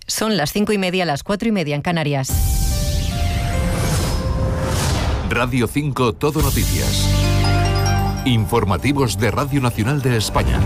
Son las 5:30, las 4:30 en Canarias. Radio 5 Todo Noticias. Informativos de Radio Nacional de España.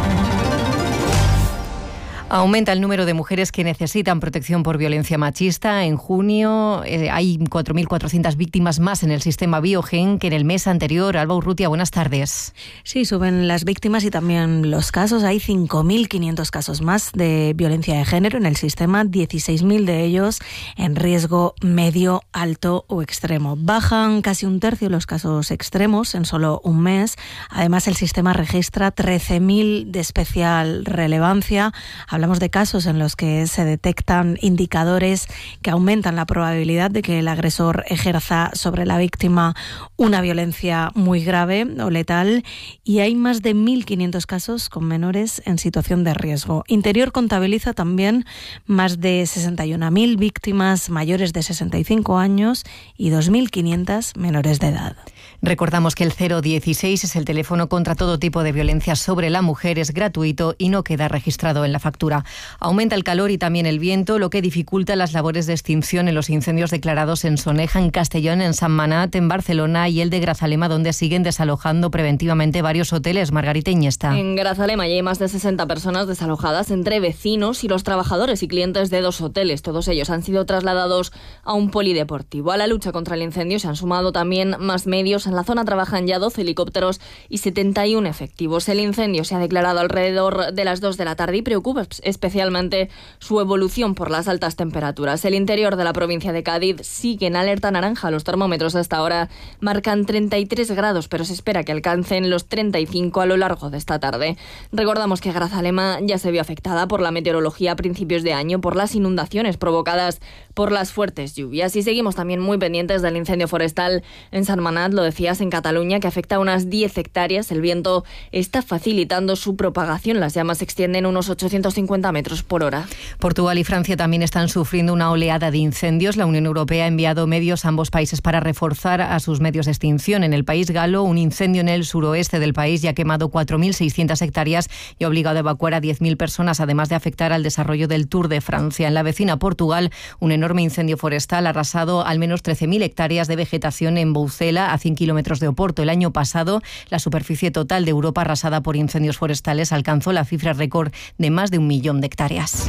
Aumenta el número de mujeres que necesitan protección por violencia machista. En junio hay 4.400 víctimas más en el sistema Biogen que en el mes anterior. Alba Urrutia, buenas tardes. Sí, suben las víctimas y también los casos. Hay 5.500 casos más de violencia de género en el sistema, 16.000 de ellos en riesgo medio, alto o extremo. Bajan casi un tercio los casos extremos en solo un mes. Además, el sistema registra 13.000 de especial relevancia. Hablamos de casos en los que se detectan indicadores que aumentan la probabilidad de que el agresor ejerza sobre la víctima una violencia muy grave o letal, y hay más de 1.500 casos con menores en situación de riesgo. Interior contabiliza también más de 61.000 víctimas mayores de 65 años y 2.500 menores de edad. Recordamos que el 016 es el teléfono contra todo tipo de violencia sobre la mujer, es gratuito y no queda registrado en la factura. Aumenta el calor y también el viento, lo que dificulta las labores de extinción en los incendios declarados en Soneja, en Castellón, en San Manat, en Barcelona y el de Grazalema, donde siguen desalojando preventivamente varios hoteles. Margarita Iniesta. En Grazalema ya hay más de 60 personas desalojadas entre vecinos y los trabajadores y clientes de 2 hoteles. Todos ellos han sido trasladados a un polideportivo. A la lucha contra el incendio se han sumado también más medios. En la zona trabajan ya 12 helicópteros y 71 efectivos. El incendio se ha declarado alrededor de las 2 de la tarde y preocupa especialmente su evolución por las altas temperaturas. El interior de la provincia de Cádiz sigue en alerta naranja. Los termómetros hasta ahora marcan 33 grados, pero se espera que alcancen los 35 a lo largo de esta tarde. Recordamos que Grazalema ya se vio afectada por la meteorología a principios de año por las inundaciones provocadas por las fuertes lluvias. Y seguimos también muy pendientes del incendio forestal en San Manat, lo decías, en Cataluña, que afecta a unas 10 hectáreas. El viento está facilitando su propagación. Las llamas se extienden unos 850 metros por hora. Portugal y Francia también están sufriendo una oleada de incendios. La Unión Europea ha enviado medios a ambos países para reforzar a sus medios de extinción. En el país galo, un incendio en el suroeste del país ya ha quemado 4.600 hectáreas y ha obligado a evacuar a 10.000 personas, además de afectar al desarrollo del Tour de Francia. En la vecina Portugal, un enorme incendio forestal ha arrasado al menos 13.000 hectáreas de vegetación en Boucela, a 100 kilómetros de Oporto. El año pasado, la superficie total de Europa arrasada por incendios forestales alcanzó la cifra récord de más de 1 millón de hectáreas.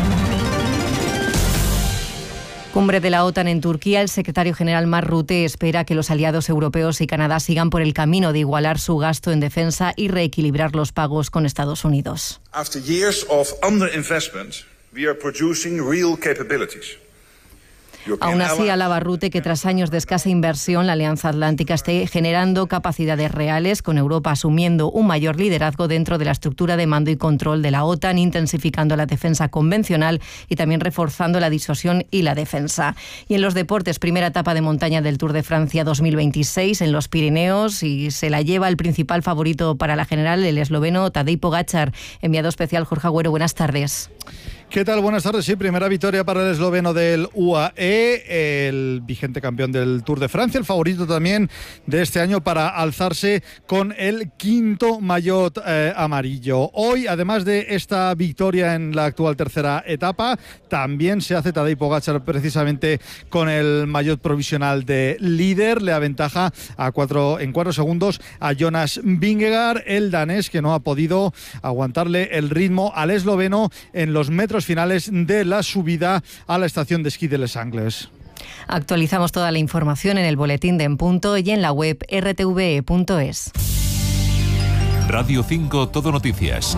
Cumbre de la OTAN en Turquía. El secretario general Mark Rutte espera que los aliados europeos y Canadá sigan por el camino de igualar su gasto en defensa y reequilibrar los pagos con Estados Unidos. After years of underinvestment, we are producing real capabilities. Aún así, alaba Rutte que tras años de escasa inversión, la Alianza Atlántica esté generando capacidades reales, con Europa asumiendo un mayor liderazgo dentro de la estructura de mando y control de la OTAN, intensificando la defensa convencional y también reforzando la disuasión y la defensa. Y en los deportes, primera etapa de montaña del Tour de Francia 2026 en los Pirineos, y se la lleva el principal favorito para la general, el esloveno Tadej Pogačar. Enviado especial Jorge Agüero, buenas tardes. ¿Qué tal? Buenas tardes. Sí, primera victoria para el esloveno del UAE, el vigente campeón del Tour de Francia, el favorito también de este año para alzarse con el 5º maillot amarillo. Hoy, además de esta victoria en la actual tercera etapa, también se hace Tadej Pogačar precisamente con el maillot provisional de líder. Le aventaja en 4 segundos a Jonas Vingegaard, el danés, que no ha podido aguantarle el ritmo al esloveno en los metros finales de la subida a la estación de esquí de Les Angles. Actualizamos toda la información en el boletín de En Punto y en la web rtve.es. Radio 5 Todo Noticias.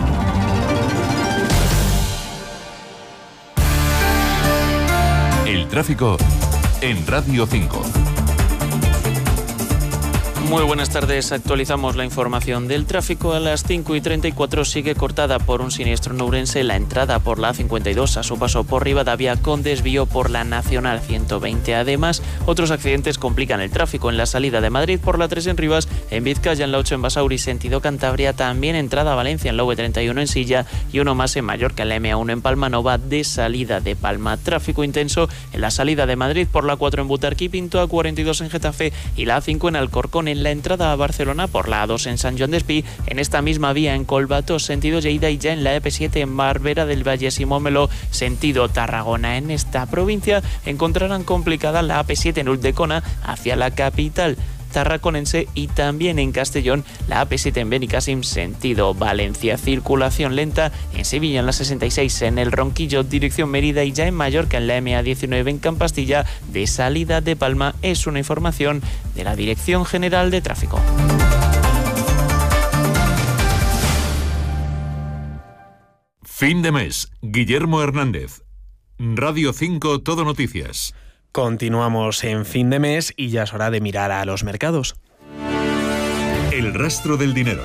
El tráfico en Radio 5. Muy buenas tardes, actualizamos la información del tráfico. A las 5:34 sigue cortada por un siniestro en Ourense la entrada por la A52 a su paso por Rivadavia, con desvío por la Nacional 120. Además, otros accidentes complican el tráfico en la salida de Madrid por la 3 en Rivas, en Vizcaya, en la 8 en Basauri, sentido Cantabria, también entrada a Valencia en la V31 en Silla y uno más en Mallorca, en la M1 en Palmanova, de salida de Palma. Tráfico intenso en la salida de Madrid por la 4 en Butarque y Pinto, A42 en Getafe y la A5 en Alcorcón, en la entrada a Barcelona por la A2 en Sant Joan d'Espí, en esta misma vía en Collbató, sentido Lleida, y ya en la EP7 en Barberà del Valle Simón Meló, sentido Tarragona. En esta provincia encontrarán complicada la AP7 en Ulldecona hacia la capital tarraconense, y también en Castellón la AP7 en Benicàssim sentido Valencia. Circulación lenta en Sevilla en la 66 en el Ronquillo dirección Mérida, y ya en Mallorca en la MA19 en Campastilla de salida de Palma. Es una información de la Dirección General de Tráfico. Fin de mes. Guillermo Hernández. Radio 5 Todo Noticias. Continuamos en fin de mes y ya es hora de mirar a los mercados. El rastro del dinero.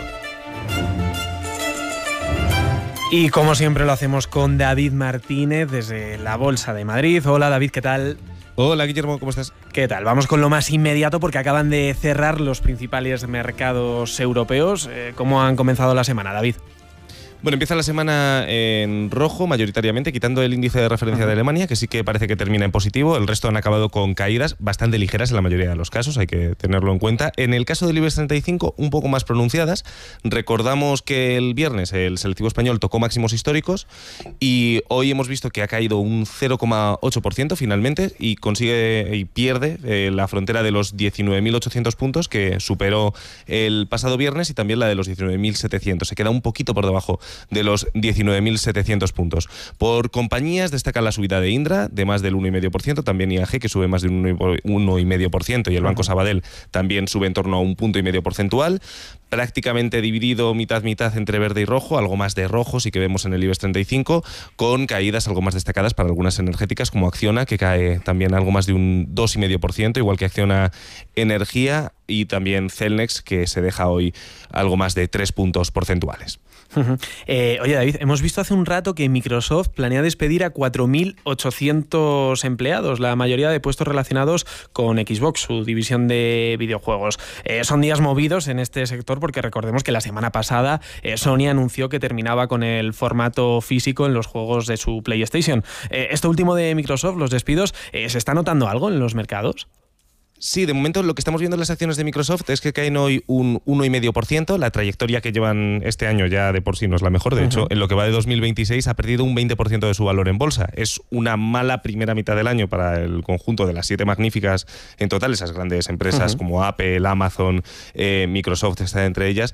Y como siempre lo hacemos con David Martínez desde la Bolsa de Madrid. Hola David, ¿qué tal? Hola Guillermo, ¿cómo estás? ¿Qué tal? Vamos con lo más inmediato porque acaban de cerrar los principales mercados europeos. ¿Cómo han comenzado la semana, David? Bueno, empieza la semana en rojo mayoritariamente, quitando el índice de referencia de Alemania, que sí que parece que termina en positivo. El resto han acabado con caídas bastante ligeras en la mayoría de los casos, hay que tenerlo en cuenta. En el caso del IBEX 35, un poco más pronunciadas. Recordamos que el viernes el selectivo español tocó máximos históricos y hoy hemos visto que ha caído un 0,8% finalmente y pierde la frontera de los 19.800 puntos que superó el pasado viernes, y también la de los 19.700. Se queda un poquito por debajo de los 19.700 puntos. Por compañías destaca la subida de Indra de más del 1,5%, también IAG, que sube más del 1,5%, y el Banco Sabadell también sube en torno a 1,5 punto porcentual. Prácticamente dividido mitad-mitad entre verde y rojo, algo más de rojo sí que vemos en el IBEX 35, con caídas algo más destacadas para algunas energéticas como Acciona, que cae también algo más de un 2,5%, igual que Acciona Energía, y también Celnex, que se deja hoy algo más de 3 puntos porcentuales. Oye David, hemos visto hace un rato que Microsoft planea despedir a 4.800 empleados, la mayoría de puestos relacionados con Xbox, su división de videojuegos. Son días movidos en este sector porque recordemos que la semana pasada Sony anunció que terminaba con el formato físico en los juegos de su PlayStation. Esto último de Microsoft, los despidos, ¿se está notando algo en los mercados? Sí, de momento lo que estamos viendo en las acciones de Microsoft es que caen hoy un 1,5%. La trayectoria que llevan este año ya de por sí no es la mejor. De hecho, en lo que va de 2026 ha perdido un 20% de su valor en bolsa. Es una mala primera mitad del año para el conjunto de las 7 magníficas en total, esas grandes empresas como Apple, Amazon, Microsoft está entre ellas.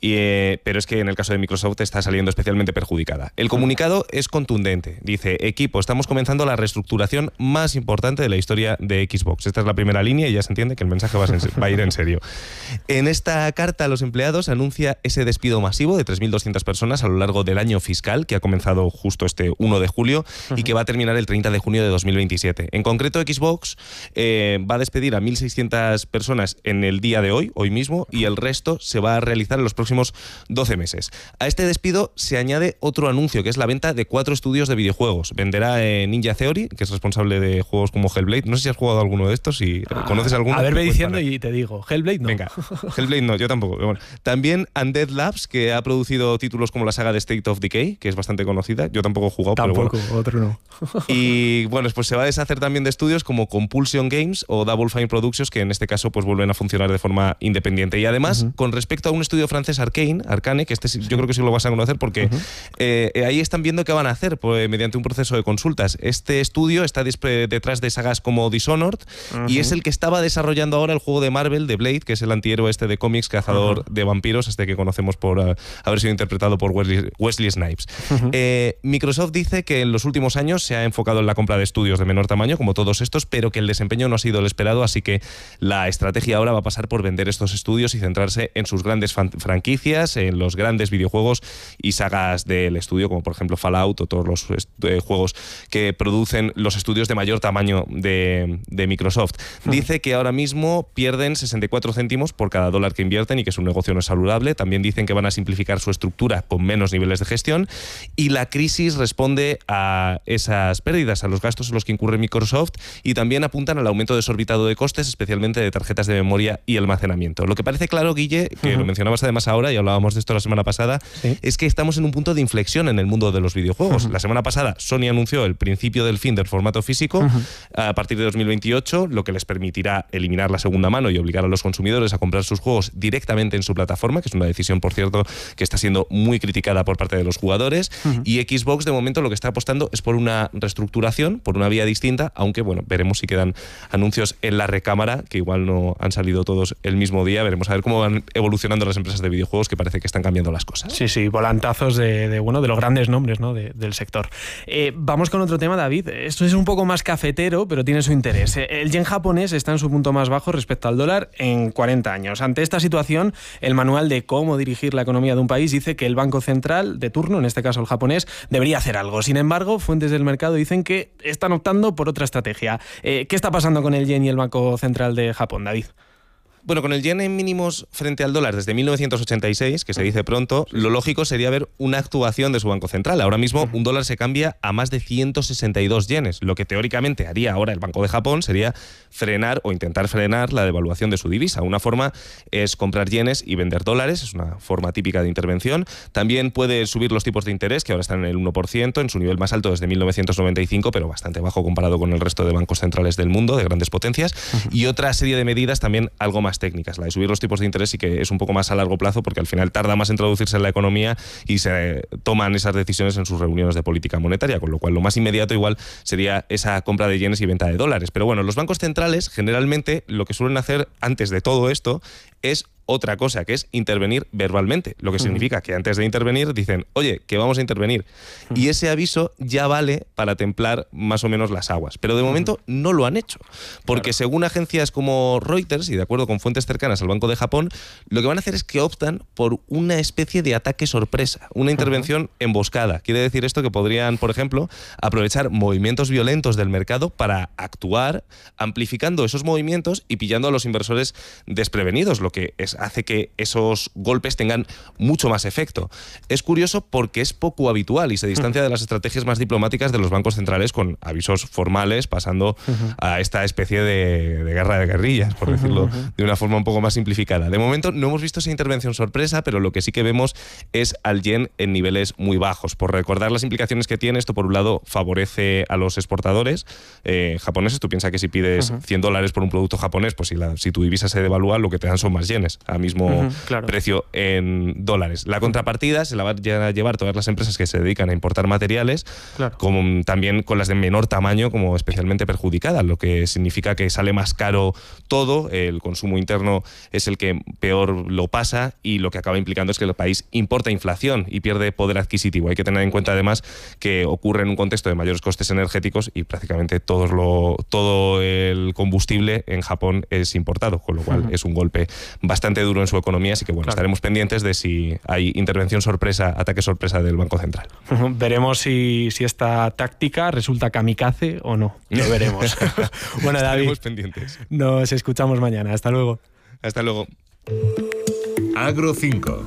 Pero es que en el caso de Microsoft está saliendo especialmente perjudicada. El comunicado es contundente. Dice: equipo, estamos comenzando la reestructuración más importante de la historia de Xbox. Esta es la primera línea y ya se entiende que el mensaje va a ir en serio. En esta carta a los empleados anuncia ese despido masivo de 3.200 personas a lo largo del año fiscal, que ha comenzado justo este 1 de julio y que va a terminar el 30 de junio de 2027. En concreto, Xbox va a despedir a 1.600 personas en el día de hoy mismo, y el resto se va a realizar en los próximos 12 meses. A este despido se añade otro anuncio, que es la venta de 4 estudios de videojuegos. Venderá Ninja Theory, que es responsable de juegos como Hellblade. No sé si has jugado alguno de estos, si conoces alguno. A ver, ve diciendo y te digo. Hellblade no. Venga, Hellblade no, yo tampoco. Bueno, también Undead Labs, que ha producido títulos como la saga de State of Decay, que es bastante conocida. Yo tampoco he jugado, tampoco, pero bueno. Otro no. Y bueno, pues se va a deshacer también de estudios como Compulsion Games o Double Fine Productions, que en este caso pues vuelven a funcionar de forma independiente. Y además, con respecto a un estudio francés Arcane, que yo creo que sí lo vas a conocer porque ahí están viendo qué van a hacer mediante un proceso de consultas. Este estudio está detrás de sagas como Dishonored y es el que estaba desarrollando ahora el juego de Marvel, de Blade, que es el antihéroe este de cómics, cazador de vampiros, este que conocemos por haber sido interpretado por Wesley Snipes. Microsoft dice que en los últimos años se ha enfocado en la compra de estudios de menor tamaño, como todos estos, pero que el desempeño no ha sido el esperado, así que la estrategia ahora va a pasar por vender estos estudios y centrarse en sus grandes franquicias, en los grandes videojuegos y sagas del estudio, como por ejemplo Fallout o todos los juegos que producen los estudios de mayor tamaño de Microsoft. Dice que ahora mismo pierden 64 céntimos por cada dólar que invierten y que su negocio no es saludable. También dicen que van a simplificar su estructura con menos niveles de gestión, y la crisis responde a esas pérdidas, a los gastos en los que incurre Microsoft, y también apuntan al aumento desorbitado de costes, especialmente de tarjetas de memoria y almacenamiento. Lo que parece claro, Guille, que lo mencionabas además ahora y hablábamos de esto la semana pasada, es que estamos en un punto de inflexión en el mundo de los videojuegos. La semana pasada Sony anunció el principio del fin del formato físico a partir de 2028, lo que les permitirá permitirá eliminar la segunda mano y obligar a los consumidores a comprar sus juegos directamente en su plataforma, que es una decisión, por cierto, que está siendo muy criticada por parte de los jugadores. Y Xbox, de momento, lo que está apostando es por una reestructuración, por una vía distinta, aunque, bueno, veremos si quedan anuncios en la recámara, que igual no han salido todos el mismo día. Veremos a ver cómo van evolucionando las empresas de videojuegos, que parece que están cambiando las cosas. Sí, volantazos de los grandes nombres, ¿no?, del sector. Vamos con otro tema, David. Esto es un poco más cafetero, pero tiene su interés. El yen japonés está en su punto más bajo respecto al dólar en 40 años. Ante esta situación, el manual de cómo dirigir la economía de un país dice que el Banco Central de turno, en este caso el japonés, debería hacer algo. Sin embargo, fuentes del mercado dicen que están optando por otra estrategia. ¿Qué está pasando con el yen y el Banco Central de Japón, David? Bueno, con el yen en mínimos frente al dólar desde 1986, que se dice pronto, lo lógico sería ver una actuación de su Banco Central. Ahora mismo un dólar se cambia a más de 162 yenes. Lo que teóricamente haría ahora el Banco de Japón sería frenar o intentar frenar la devaluación de su divisa. Una forma es comprar yenes y vender dólares, es una forma típica de intervención. También puede subir los tipos de interés, que ahora están en el 1%, en su nivel más alto desde 1995, pero bastante bajo comparado con el resto de bancos centrales del mundo, de grandes potencias. Y otra serie de medidas también algo más técnicas. La de subir los tipos de interés y que es un poco más a largo plazo, porque al final tarda más en traducirse en la economía y se toman esas decisiones en sus reuniones de política monetaria, con lo cual lo más inmediato igual sería esa compra de yenes y venta de dólares. Pero bueno, los bancos centrales generalmente lo que suelen hacer antes de todo esto es otra cosa, que es intervenir verbalmente, lo que significa que antes de intervenir dicen, oye, que vamos a intervenir. Y ese aviso ya vale para templar más o menos las aguas. Pero de momento no lo han hecho, porque según agencias como Reuters, y de acuerdo con fuentes cercanas al Banco de Japón, lo que van a hacer es que optan por una especie de ataque sorpresa, una intervención emboscada. Quiere decir esto que podrían, por ejemplo, aprovechar movimientos violentos del mercado para actuar, amplificando esos movimientos y pillando a los inversores desprevenidos, lo que hace que esos golpes tengan mucho más efecto. Es curioso porque es poco habitual y se distancia de las estrategias más diplomáticas de los bancos centrales, con avisos formales pasando a esta especie de guerra de guerrillas, por decirlo de una forma un poco más simplificada. De momento no hemos visto esa intervención sorpresa, pero lo que sí que vemos es al yen en niveles muy bajos. Por recordar las implicaciones que tiene, esto por un lado favorece a los exportadores japoneses. Tú piensas que si pides $100 por un producto japonés, pues si tu divisa se devalúa, lo que te dan son más yenes a mismo precio en dólares. La contrapartida se la van a llevar todas las empresas que se dedican a importar materiales, como también con las de menor tamaño, como especialmente perjudicadas, lo que significa que sale más caro todo, el consumo interno es el que peor lo pasa y lo que acaba implicando es que el país importa inflación y pierde poder adquisitivo. Hay que tener en cuenta además que ocurre en un contexto de mayores costes energéticos y prácticamente todo el combustible en Japón es importado, con lo cual es un golpe bastante duro en su economía, así que bueno, estaremos pendientes de si hay intervención sorpresa, ataque sorpresa del Banco Central. Veremos si esta táctica resulta kamikaze o no. Lo veremos. Bueno, David, estaremos pendientes. Nos escuchamos mañana. Hasta luego. Hasta luego. Agro 5.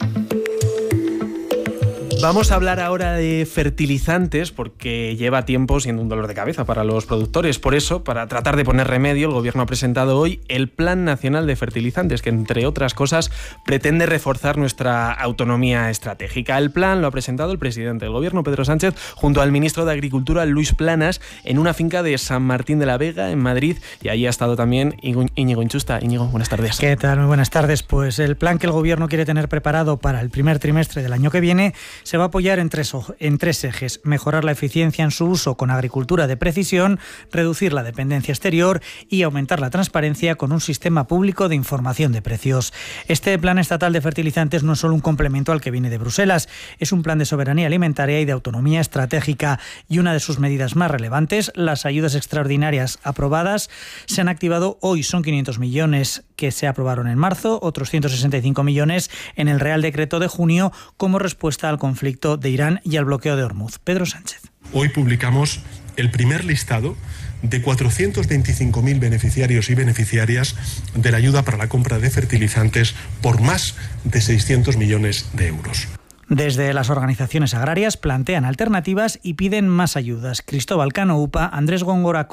Vamos a hablar ahora de fertilizantes porque lleva tiempo siendo un dolor de cabeza para los productores. Por eso, para tratar de poner remedio, el Gobierno ha presentado hoy el Plan Nacional de Fertilizantes, que entre otras cosas pretende reforzar nuestra autonomía estratégica. El plan lo ha presentado el presidente del Gobierno, Pedro Sánchez, junto al ministro de Agricultura, Luis Planas, en una finca de San Martín de la Vega, en Madrid, y allí ha estado también Íñigo Inchusta. Íñigo, buenas tardes. ¿Qué tal? Muy buenas tardes. Pues el plan que el Gobierno quiere tener preparado para el primer trimestre del año que viene se va a apoyar en tres ejes: mejorar la eficiencia en su uso con agricultura de precisión, reducir la dependencia exterior y aumentar la transparencia con un sistema público de información de precios. Este plan estatal de fertilizantes no es solo un complemento al que viene de Bruselas, es un plan de soberanía alimentaria y de autonomía estratégica, y una de sus medidas más relevantes, las ayudas extraordinarias aprobadas, se han activado hoy. Son 500 millones que se aprobaron en marzo, otros 165 millones en el Real Decreto de junio como respuesta al conflicto de Irán y al bloqueo de Hormuz. Pedro Sánchez. Hoy publicamos el primer listado de 425.000 beneficiarios y beneficiarias de la ayuda para la compra de fertilizantes por más de 600 millones de euros. Desde las organizaciones agrarias plantean alternativas y piden más ayudas. Cristóbal Cano Upa, Andrés Góngora Coag.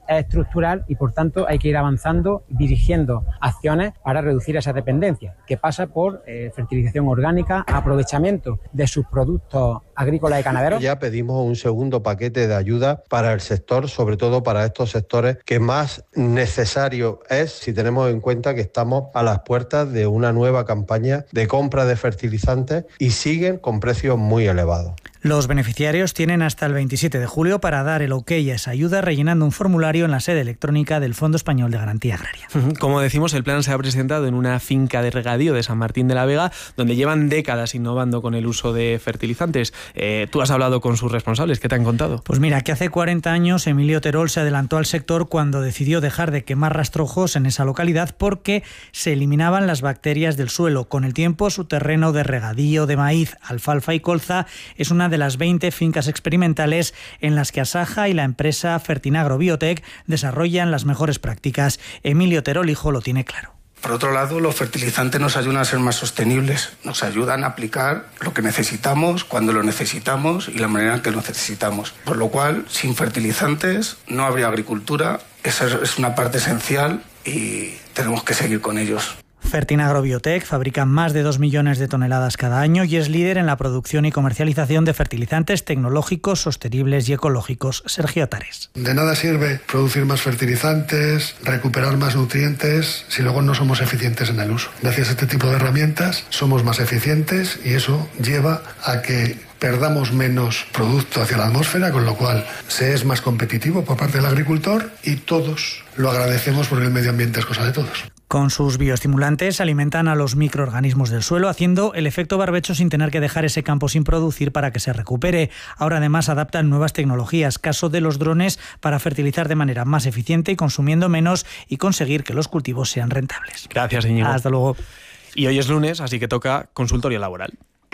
es estructural y por tanto hay que ir avanzando, dirigiendo acciones para reducir esa dependencia, que pasa por fertilización orgánica, aprovechamiento de sus productos agrícolas y ganaderos. Ya pedimos un segundo paquete de ayuda para el sector, sobre todo para estos sectores que más necesario es si tenemos en cuenta que estamos a las puertas de una nueva campaña de compra de fertilizantes y siguen con precios muy elevados. Los beneficiarios tienen hasta el 27 de julio para dar el ok a esa ayuda rellenando un formulario en la sede electrónica del Fondo Español de Garantía Agraria. Como decimos, el plan se ha presentado en una finca de regadío de San Martín de la Vega, donde llevan décadas innovando con el uso de fertilizantes. Tú has hablado con sus responsables, ¿qué te han contado? Pues mira, que hace 40 años Emilio Terol se adelantó al sector cuando decidió dejar de quemar rastrojos en esa localidad porque se eliminaban las bacterias del suelo. Con el tiempo, su terreno de regadío de maíz, alfalfa y colza es una de las 20 fincas experimentales en las que Asaja y la empresa Fertinagro Biotech desarrollan las mejores prácticas. Emilio Terol hijo lo tiene claro. Por otro lado, los fertilizantes nos ayudan a ser más sostenibles, nos ayudan a aplicar lo que necesitamos, cuando lo necesitamos y la manera en que lo necesitamos. Por lo cual, sin fertilizantes no habría agricultura, esa es una parte esencial y tenemos que seguir con ellos. Fertinagro Biotech fabrica más de 2 millones de toneladas cada año y es líder en la producción y comercialización de fertilizantes tecnológicos, sostenibles y ecológicos. Sergio Tares. De nada sirve producir más fertilizantes, recuperar más nutrientes, si luego no somos eficientes en el uso. Gracias a este tipo de herramientas somos más eficientes y eso lleva a que perdamos menos producto hacia la atmósfera, con lo cual se es más competitivo por parte del agricultor y todos lo agradecemos porque el medio ambiente es cosa de todos. Con sus bioestimulantes alimentan a los microorganismos del suelo, haciendo el efecto barbecho sin tener que dejar ese campo sin producir para que se recupere. Ahora además adaptan nuevas tecnologías, caso de los drones, para fertilizar de manera más eficiente y consumiendo menos y conseguir que los cultivos sean rentables. Gracias, Íñigo. Hasta luego. Y hoy es lunes, así que toca consultorio laboral.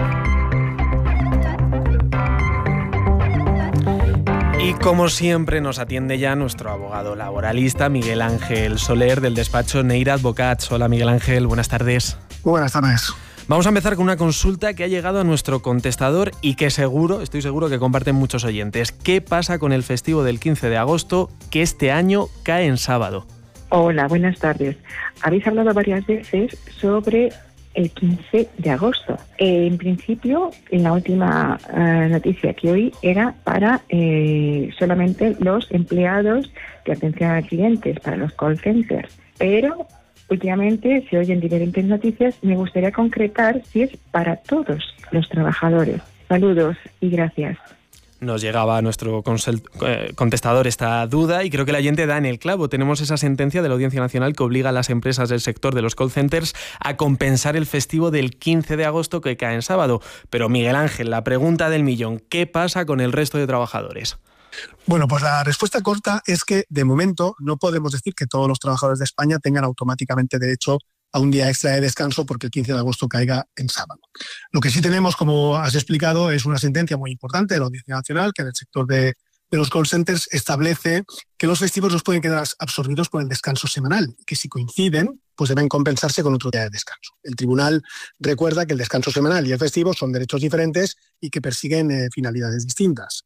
Y como siempre nos atiende ya nuestro abogado laboralista Miguel Ángel Soler del despacho Neira Advocats. Hola Miguel Ángel, buenas tardes. Buenas tardes. Vamos a empezar con una consulta que ha llegado a nuestro contestador y que estoy seguro que comparten muchos oyentes. ¿Qué pasa con el festivo del 15 de agosto que este año cae en sábado? Hola, buenas tardes. Habéis hablado varias veces sobre el 15 de agosto. En principio, en la última noticia que oí era para solamente los empleados de atención a clientes, para los call centers. Pero últimamente se oyen diferentes noticias. Me gustaría concretar si es para todos los trabajadores. Saludos y gracias. Nos llegaba a nuestro contestador esta duda y creo que el oyente da en el clavo. Tenemos esa sentencia de la Audiencia Nacional que obliga a las empresas del sector de los call centers a compensar el festivo del 15 de agosto que cae en sábado. Pero Miguel Ángel, la pregunta del millón, ¿qué pasa con el resto de trabajadores? Bueno, pues la respuesta corta es que de momento no podemos decir que todos los trabajadores de España tengan automáticamente derecho a un día extra de descanso porque el 15 de agosto caiga en sábado. Lo que sí tenemos, como has explicado, es una sentencia muy importante de la Audiencia Nacional que en el sector de los call centers establece que los festivos no pueden quedar absorbidos por el descanso semanal, que si coinciden, pues deben compensarse con otro día de descanso. El tribunal recuerda que el descanso semanal y el festivo son derechos diferentes y que persiguen finalidades distintas.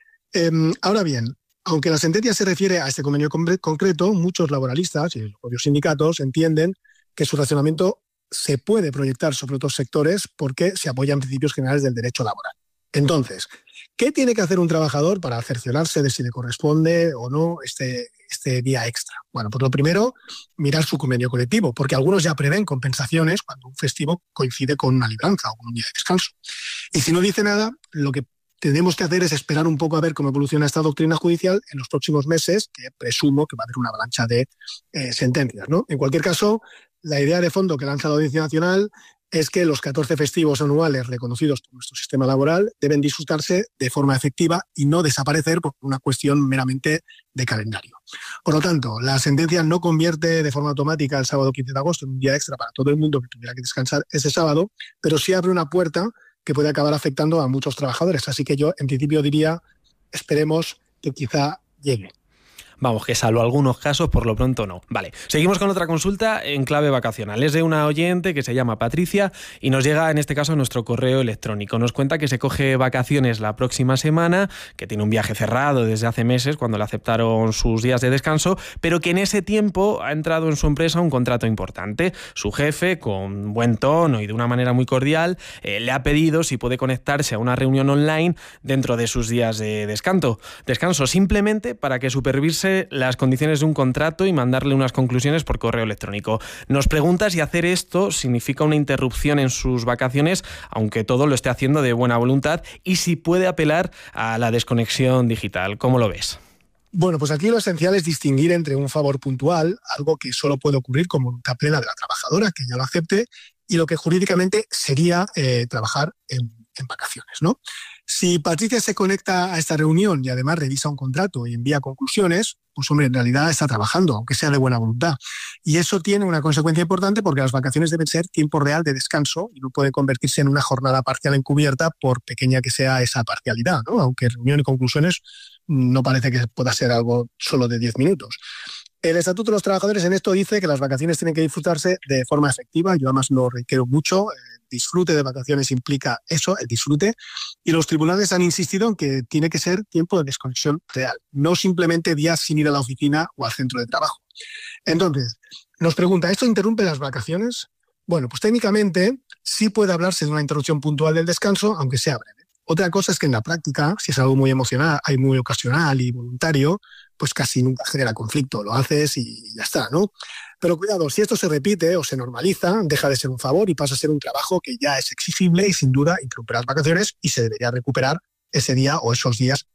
Ahora bien, aunque la sentencia se refiere a este convenio concreto, muchos laboralistas y los propios sindicatos entienden que su racionamiento se puede proyectar sobre otros sectores porque se apoyan principios generales del derecho laboral. Entonces, ¿qué tiene que hacer un trabajador para cerciorarse de si le corresponde o no este día extra? Bueno, pues lo primero, mirar su convenio colectivo, porque algunos ya prevén compensaciones cuando un festivo coincide con una libranza o con un día de descanso. Y si no dice nada, lo que tenemos que hacer es esperar un poco a ver cómo evoluciona esta doctrina judicial en los próximos meses, que presumo que va a haber una avalancha de sentencias, ¿no? En cualquier caso, la idea de fondo que lanza la Audiencia Nacional es que los 14 festivos anuales reconocidos por nuestro sistema laboral deben disfrutarse de forma efectiva y no desaparecer por una cuestión meramente de calendario. Por lo tanto, la sentencia no convierte de forma automática el sábado 15 de agosto en un día extra para todo el mundo que tuviera que descansar ese sábado, pero sí abre una puerta que puede acabar afectando a muchos trabajadores. Así que yo, en principio, diría, esperemos que quizá llegue. Vamos, que salvo algunos casos, por lo pronto no. Vale, seguimos con otra consulta en clave vacacional. Es de una oyente que se llama Patricia y nos llega en este caso a nuestro correo electrónico. Nos cuenta que se coge vacaciones la próxima semana, que tiene un viaje cerrado desde hace meses cuando le aceptaron sus días de descanso, pero que en ese tiempo ha entrado en su empresa un contrato importante. Su jefe, con buen tono y de una manera muy cordial, le ha pedido si puede conectarse a una reunión online dentro de sus días de descanso, simplemente para que supervise las condiciones de un contrato y mandarle unas conclusiones por correo electrónico. Nos pregunta si hacer esto significa una interrupción en sus vacaciones, aunque todo lo esté haciendo de buena voluntad, y si puede apelar a la desconexión digital. ¿Cómo lo ves? Bueno, pues aquí lo esencial es distinguir entre un favor puntual, algo que solo puede ocurrir con voluntad plena de la trabajadora, que ya lo acepte, y lo que jurídicamente sería trabajar en vacaciones, ¿no? Si Patricia se conecta a esta reunión y además revisa un contrato y envía conclusiones, pues hombre, en realidad está trabajando, aunque sea de buena voluntad. Y eso tiene una consecuencia importante porque las vacaciones deben ser tiempo real de descanso y no puede convertirse en una jornada parcial encubierta por pequeña que sea esa parcialidad, ¿no? Aunque reunión y conclusiones no parece que pueda ser algo solo de 10 minutos. El Estatuto de los Trabajadores en esto dice que las vacaciones tienen que disfrutarse de forma efectiva. Yo además lo reitero mucho. Disfrute de vacaciones implica eso, el disfrute. Y los tribunales han insistido en que tiene que ser tiempo de desconexión real, no simplemente días sin ir a la oficina o al centro de trabajo. Entonces, nos pregunta, ¿esto interrumpe las vacaciones? Bueno, pues técnicamente sí puede hablarse de una interrupción puntual del descanso, aunque sea breve. Otra cosa es que en la práctica, si es algo muy emocional, muy ocasional y voluntario, pues casi nunca genera conflicto. Lo haces y ya está, ¿no? Pero cuidado, si esto se repite o se normaliza, deja de ser un favor y pasa a ser un trabajo que ya es exigible y sin duda interrumpe las vacaciones y se debería recuperar ese día o esos días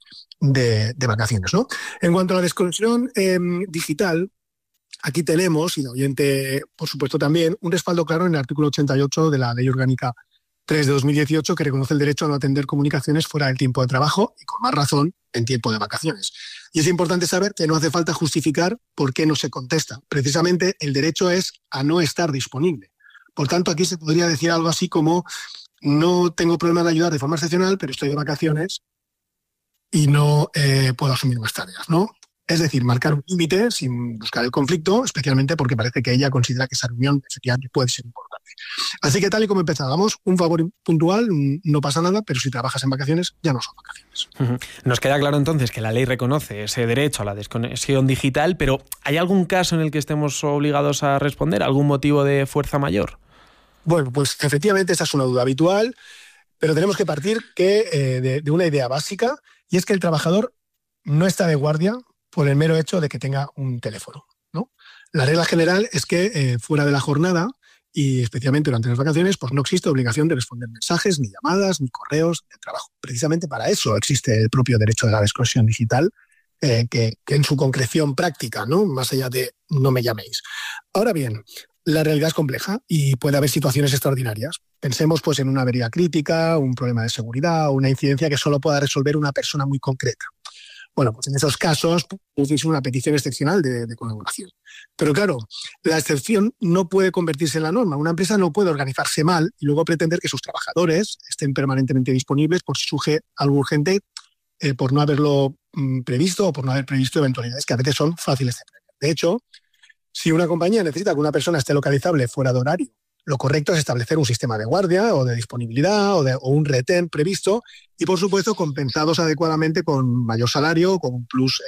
de vacaciones, ¿no? En cuanto a la desconexión digital, aquí tenemos, y el oyente, por supuesto, también, un respaldo claro en el artículo 88 de la Ley Orgánica 3 de 2018, que reconoce el derecho a no atender comunicaciones fuera del tiempo de trabajo y con más razón en tiempo de vacaciones. Y es importante saber que no hace falta justificar por qué no se contesta. Precisamente el derecho es a no estar disponible. Por tanto, aquí se podría decir algo así como: no tengo problema de ayudar de forma excepcional, pero estoy de vacaciones y no puedo asumir más tareas, ¿no? Es decir, marcar un límite sin buscar el conflicto, especialmente porque parece que ella considera que esa reunión efectivamente puede ser importante. Así que tal y como empezábamos, un favor puntual no pasa nada, pero si trabajas en vacaciones ya no son vacaciones. Nos queda claro entonces que la ley reconoce ese derecho a la desconexión digital, pero ¿hay algún caso en el que estemos obligados a responder? ¿Algún motivo de fuerza mayor? Bueno, pues efectivamente esa es una duda habitual, pero tenemos que partir de una idea básica, y es que el trabajador no está de guardia por el mero hecho de que tenga un teléfono, ¿no? La regla general es que fuera de la jornada y especialmente durante las vacaciones, pues no existe obligación de responder mensajes, ni llamadas, ni correos de trabajo. Precisamente para eso existe el propio derecho de la desconexión digital, que en su concreción práctica, ¿no? Más allá de no me llaméis. Ahora bien, la realidad es compleja y puede haber situaciones extraordinarias. Pensemos pues en una avería crítica, un problema de seguridad o una incidencia que solo pueda resolver una persona muy concreta. Bueno, pues en esos casos puede una petición excepcional de colaboración. Pero claro, la excepción no puede convertirse en la norma. Una empresa no puede organizarse mal y luego pretender que sus trabajadores estén permanentemente disponibles por si surge algo urgente, por no haberlo previsto o por no haber previsto eventualidades que a veces son fáciles de prever. De hecho, si una compañía necesita que una persona esté localizable fuera de horario, lo correcto es establecer un sistema de guardia o de disponibilidad o un retén previsto y, por supuesto, compensados adecuadamente con mayor salario o con un plus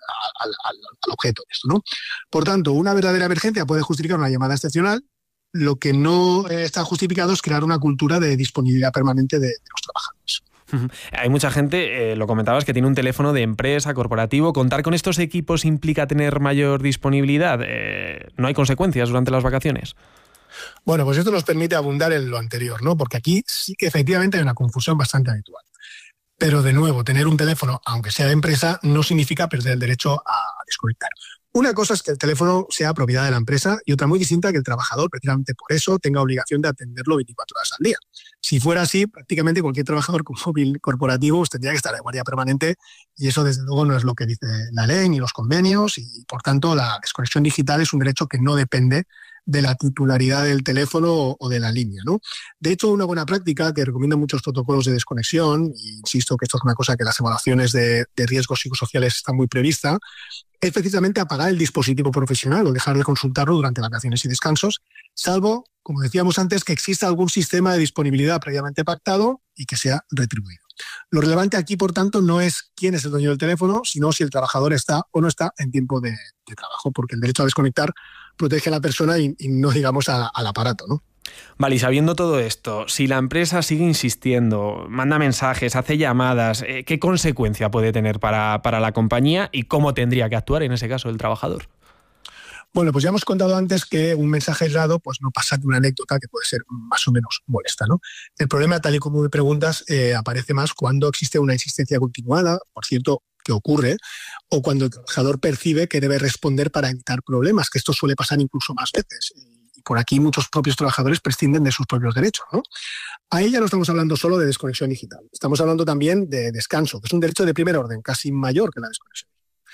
al objeto de esto, ¿no? Por tanto, una verdadera emergencia puede justificar una llamada excepcional. Lo que no está justificado es crear una cultura de disponibilidad permanente de los trabajadores. Hay mucha gente, lo comentabas, que tiene un teléfono de empresa, corporativo. ¿Contar con estos equipos implica tener mayor disponibilidad? ¿No hay consecuencias durante las vacaciones? Bueno, pues esto nos permite abundar en lo anterior, ¿no? Porque aquí sí que efectivamente hay una confusión bastante habitual. Pero de nuevo, tener un teléfono, aunque sea de empresa, no significa perder el derecho a desconectar. Una cosa es que el teléfono sea propiedad de la empresa y otra muy distinta que el trabajador, precisamente por eso, tenga obligación de atenderlo 24 horas al día. Si fuera así, prácticamente cualquier trabajador con móvil corporativo tendría que estar de guardia permanente y eso desde luego no es lo que dice la ley ni los convenios y por tanto la desconexión digital es un derecho que no depende de la titularidad del teléfono o de la línea, ¿no? De hecho, una buena práctica que recomiendan muchos protocolos de desconexión, y insisto que esto es una cosa que las evaluaciones de riesgos psicosociales están muy previstas, es precisamente apagar el dispositivo profesional o dejar de consultarlo durante vacaciones y descansos, salvo, como decíamos antes, que exista algún sistema de disponibilidad previamente pactado y que sea retribuido. Lo relevante aquí, por tanto, no es quién es el dueño del teléfono, sino si el trabajador está o no está en tiempo de trabajo, porque el derecho a desconectar protege a la persona y no digamos al aparato, ¿no? Vale, y sabiendo todo esto, si la empresa sigue insistiendo, manda mensajes, hace llamadas, ¿qué consecuencia puede tener para la compañía y cómo tendría que actuar en ese caso el trabajador? Bueno, pues ya hemos contado antes que un mensaje aislado pues no pasa de una anécdota que puede ser más o menos molesta, ¿no? El problema, tal y como me preguntas, aparece más cuando existe una insistencia continuada, por cierto, que ocurre, o cuando el trabajador percibe que debe responder para evitar problemas, que esto suele pasar incluso más veces. Y por aquí muchos propios trabajadores prescinden de sus propios derechos, ¿no? Ahí ya no estamos hablando solo de desconexión digital, estamos hablando también de descanso, que es un derecho de primer orden, casi mayor que la desconexión,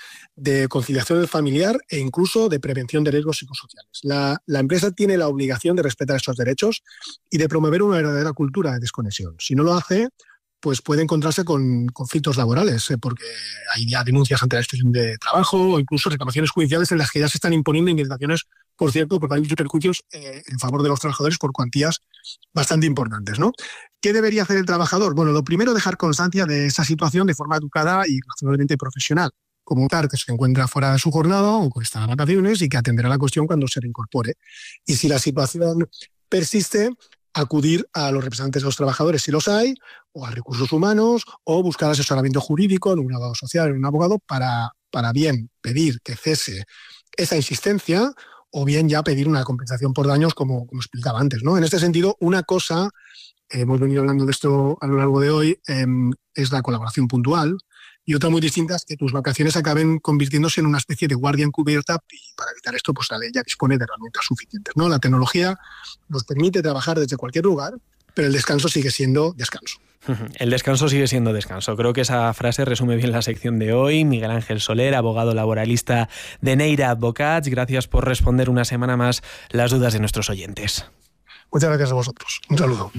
de conciliación familiar e incluso de prevención de riesgos psicosociales. La empresa tiene la obligación de respetar estos derechos y de promover una verdadera cultura de desconexión. Si no lo hace, pues puede encontrarse con conflictos laborales, porque hay ya denuncias ante la Inspección de Trabajo o incluso reclamaciones judiciales en las que ya se están imponiendo indemnizaciones, por cierto, por muchos perjuicios en favor de los trabajadores por cuantías bastante importantes, ¿no? ¿Qué debería hacer el trabajador? Bueno, lo primero, dejar constancia de esa situación de forma educada y razonablemente profesional. Comunicar que se encuentra fuera de su jornada o que está de vacaciones y que atenderá la cuestión cuando se reincorpore. Y si la situación persiste, acudir a los representantes de los trabajadores si los hay, o a recursos humanos, o buscar asesoramiento jurídico en un abogado social, en un abogado, para bien pedir que cese esa insistencia o bien ya pedir una compensación por daños, como explicaba antes, ¿no? En este sentido, una cosa, hemos venido hablando de esto a lo largo de hoy, es la colaboración puntual, y otra muy distinta es que tus vacaciones acaben convirtiéndose en una especie de guardia encubierta, y para evitar esto, pues la ley ya dispone de herramientas suficientes, ¿no? La tecnología nos permite trabajar desde cualquier lugar, pero el descanso sigue siendo descanso. El descanso sigue siendo descanso. Creo que esa frase resume bien la sección de hoy. Miguel Ángel Soler, abogado laboralista de Neira Advocats, gracias por responder una semana más las dudas de nuestros oyentes. Muchas gracias a vosotros. Un saludo.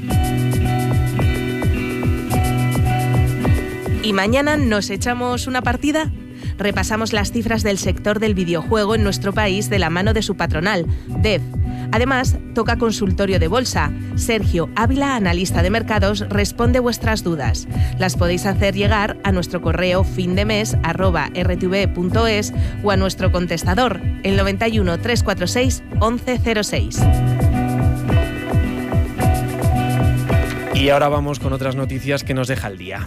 ¿Y mañana nos echamos una partida? Repasamos las cifras del sector del videojuego en nuestro país de la mano de su patronal, DEF. Además, toca consultorio de bolsa. Sergio Ávila, analista de mercados, responde vuestras dudas. Las podéis hacer llegar a nuestro correo findemes@rtv.es o a nuestro contestador, el 91 346 1106. Y ahora vamos con otras noticias que nos deja el día.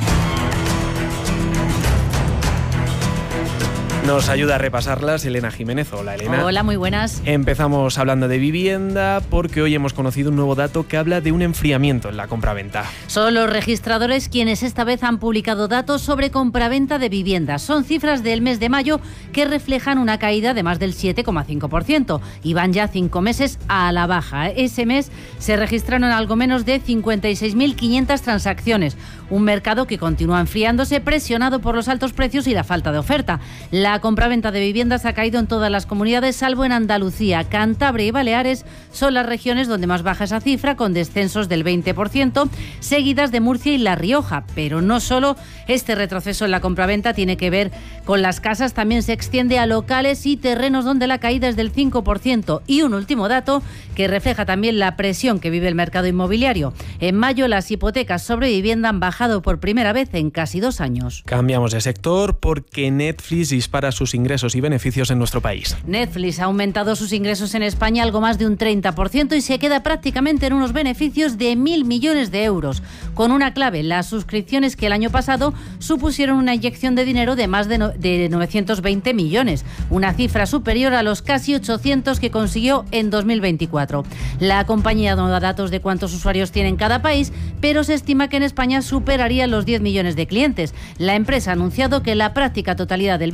Nos ayuda a repasarlas Elena Jiménez. Hola, Elena. Hola, muy buenas. Empezamos hablando de vivienda porque hoy hemos conocido un nuevo dato que habla de un enfriamiento en la compraventa. Son los registradores quienes esta vez han publicado datos sobre compraventa de viviendas. Son cifras del mes de mayo que reflejan una caída de más del 7,5% y van ya 5 meses a la baja. Ese mes se registraron algo menos de 56.500 transacciones. Un mercado que continúa enfriándose, presionado por los altos precios y la falta de oferta. La compraventa de viviendas ha caído en todas las comunidades, salvo en Andalucía. Cantabria y Baleares son las regiones donde más baja esa cifra, con descensos del 20%, seguidas de Murcia y La Rioja. Pero no solo este retroceso en la compraventa tiene que ver con las casas, también se extiende a locales y terrenos donde la caída es del 5%. Y un último dato que refleja también la presión que vive el mercado inmobiliario. En mayo las hipotecas sobre vivienda han bajado por primera vez en casi 2 años. Cambiamos de sector porque Netflix dispara sus ingresos y beneficios en nuestro país. Netflix ha aumentado sus ingresos en España algo más de un 30% y se queda prácticamente en unos beneficios de 1.000 millones de euros. Con una clave, las suscripciones que el año pasado supusieron una inyección de dinero de más de 920 millones, una cifra superior a los casi 800 que consiguió en 2024. La compañía no da datos de cuántos usuarios tiene en cada país, pero se estima que en España superaría los 10 millones de clientes. La empresa ha anunciado que la práctica totalidad del beneficio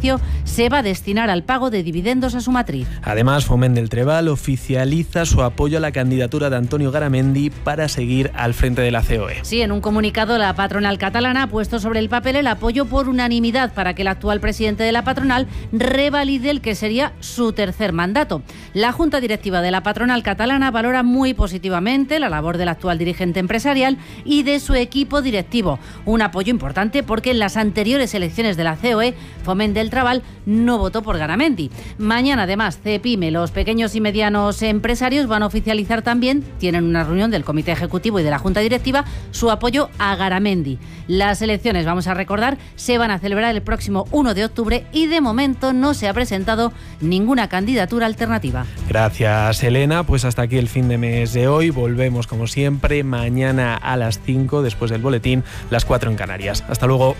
beneficio se va a destinar al pago de dividendos a su matriz. Además, Foment del Treball oficializa su apoyo a la candidatura de Antonio Garamendi para seguir al frente de la COE. Sí, en un comunicado la patronal catalana ha puesto sobre el papel el apoyo por unanimidad para que el actual presidente de la patronal revalide el que sería su tercer mandato. La Junta Directiva de la patronal catalana valora muy positivamente la labor del actual dirigente empresarial y de su equipo directivo. Un apoyo importante porque en las anteriores elecciones de la COE, Foment del Treball no votó por Garamendi. Mañana, además, CEPIME, los pequeños y medianos empresarios, van a oficializar también, tienen una reunión del Comité Ejecutivo y de la Junta Directiva, su apoyo a Garamendi. Las elecciones, vamos a recordar, se van a celebrar el próximo 1 de octubre y de momento no se ha presentado ninguna candidatura alternativa. Gracias, Elena. Pues hasta aquí el fin de mes de hoy. Volvemos, como siempre, mañana a las 5, después del boletín, las 4 en Canarias. Hasta luego.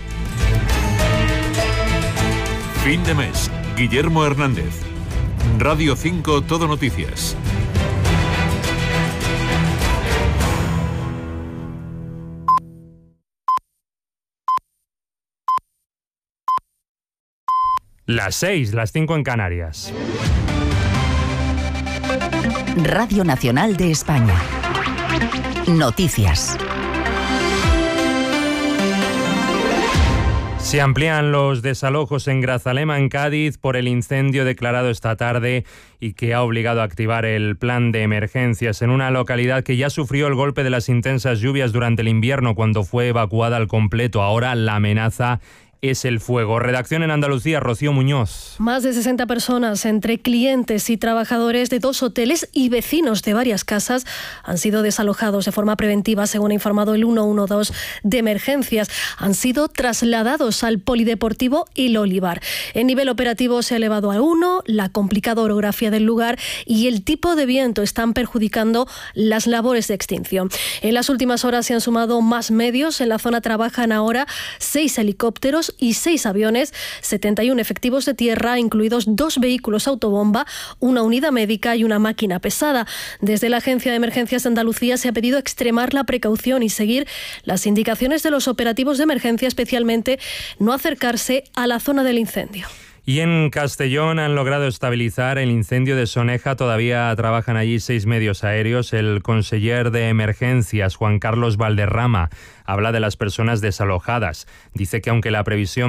Fin de mes. Guillermo Hernández. Radio 5 Todo Noticias. Las 6, las 5 en Canarias. Radio Nacional de España. Noticias. Se amplían los desalojos en Grazalema, en Cádiz, por el incendio declarado esta tarde y que ha obligado a activar el plan de emergencias en una localidad que ya sufrió el golpe de las intensas lluvias durante el invierno cuando fue evacuada al completo. Ahora la amenaza es el fuego. Redacción en Andalucía, Rocío Muñoz. Más de 60 personas, entre clientes y trabajadores de 2 hoteles y vecinos de varias casas, han sido desalojados de forma preventiva, según ha informado el 112 de emergencias. Han sido trasladados al Polideportivo El Olivar. El nivel operativo se ha elevado a 1, la complicada orografía del lugar y el tipo de viento están perjudicando las labores de extinción. En las últimas horas se han sumado más medios. En la zona trabajan ahora 6 helicópteros y 6 aviones, 71 efectivos de tierra, incluidos 2 vehículos autobomba, una unidad médica y una máquina pesada. Desde la Agencia de Emergencias de Andalucía se ha pedido extremar la precaución y seguir las indicaciones de los operativos de emergencia, especialmente no acercarse a la zona del incendio. Y en Castellón han logrado estabilizar el incendio de Soneja. Todavía trabajan allí 6 medios aéreos. El conseller de emergencias, Juan Carlos Valderrama, habla de las personas desalojadas. Dice que aunque la previsión